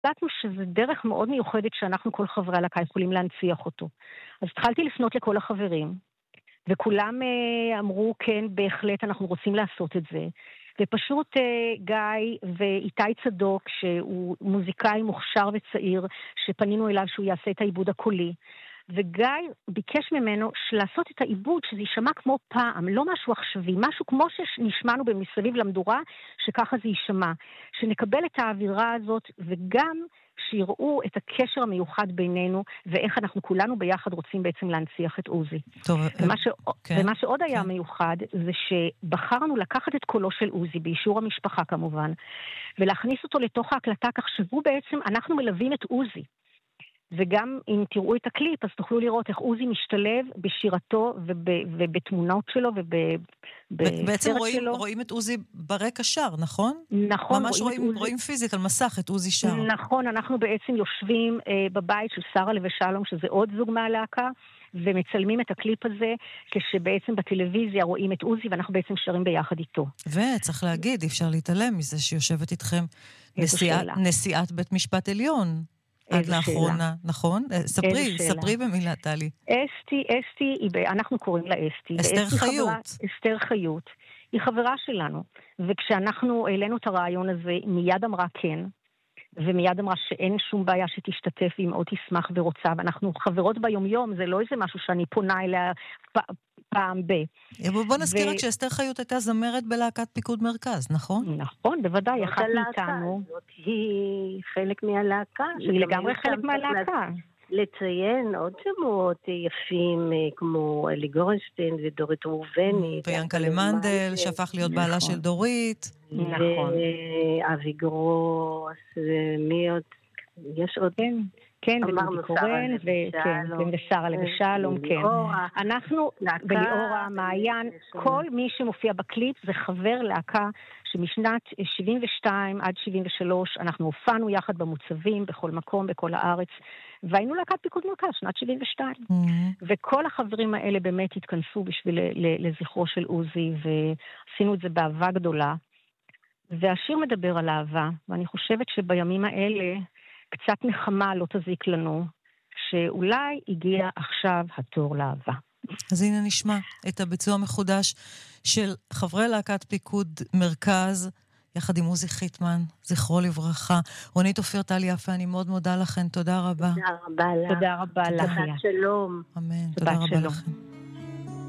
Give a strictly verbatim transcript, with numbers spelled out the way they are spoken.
החלטנו שזו דרך מאוד מיוחדת שאנחנו כל חברי הלהקה יכולים להנציח אותו. אז התחלתי לפנות לכל החברים, וכולם אה, אמרו, כן, בהחלט אנחנו רוצים לעשות את זה. ופשוט אה, גיא ואיתי צדוק, שהוא מוזיקאי מוכשר וצעיר, שפנינו אליו שהוא יעשה את העיבוד הקולי. וגיא ביקש ממנו לעשות את העיבוד, שזה יישמע כמו פעם, לא משהו עכשווי, משהו כמו שנשמענו במסביב למדורה, שככה זה יישמע. שנקבל את האווירה הזאת, וגם שיראו את הקשר המיוחד בינינו, ואיך אנחנו כולנו ביחד רוצים בעצם להנציח את עוזי. טוב, ומה, ש... כן, ומה שעוד כן. היה מיוחד, זה שבחרנו לקחת את קולו של עוזי, באישור המשפחה כמובן, ולהכניס אותו לתוך ההקלטה, כך שהוא בעצם, אנחנו מלווים את עוזי. וגם אם תראו את הקליפ, אז תוכלו לראות איך עוזי משתלב בשירתו וב, ובתמונות שלו בעצם ובסרט רואים, שלו. רואים את עוזי ברקע שר, נכון? נכון. ממש רואים, רואים, עוזי... רואים פיזית על מסך את עוזי שר. נכון, אנחנו בעצם יושבים אה, בבית של שרה לוי שלום, שזה עוד זוג מהלהקה, ומצלמים את הקליפ הזה, כשבעצם בטלוויזיה רואים את עוזי, ואנחנו בעצם שרים ביחד איתו. וצריך להגיד, אי אפשר להתעלם מזה שיושבת איתכם נשיאת, נשיאת בית משפט עליון. עד לאחרונה, נכון? ספרי, ספרי במילה, טלי. אסתי, אסתי, אנחנו קוראים לה אסתי. אסתר חיות. אסתר חיות. היא חברה שלנו. וכשאנחנו העלינו את הרעיון הזה, מיד אמרה כן, ומיד אמרה שאין שום בעיה שתשתתף, והיא מאוד תשמח ורוצה, ואנחנו חברות ביום-יום, זה לא איזה משהו שאני פונה אליה פעם ב. בוא נזכיר רק שאסתר חיות הייתה זמרת בלהקת פיקוד מרכז, נכון? נכון, בוודאי, אחת מאיתנו. היא חלק מהלהקה. היא לגמרי חלק מהלהקה. לציין עוד שמות יפים כמו אלי גורנשטיין ודורית ראובני. ויאנקלה מנדל, שהפך להיות בעלה של דורית. נכון. ואבי גרוס, ומי עוד? יש עוד... כן, ודודי קורן, ושרה לוי שלום, כן. אנחנו, בליאורה, מעיין, כל מי שמופיע בקליפ זה חבר להקה שמשנת שבעים ושתיים עד שבעים ושלוש אנחנו הופענו יחד במוצבים, בכל מקום, בכל הארץ, והיינו להקת פיקוד מרכז, שנת שבעים ושתיים. וכל החברים האלה באמת התכנסו בשביל לזכרו של עוזי, ועשינו את זה באהבה גדולה. והשיר מדבר על אהבה, ואני חושבת שבימים האלה, קצת נחמה לא תזיק לנו, שאולי הגיע עכשיו התור לאהבה. אז הנה נשמע את הביצוע מחודש של חברי להקת פיקוד מרכז, יחד עם עוזי חיטמן, זכרו לברכה. רונית אופיר, טלי יפה, אני מאוד מודה לכן, תודה רבה. תודה רבה לך. תודה רבה לך. שלום. אמן, תודה רבה לכן.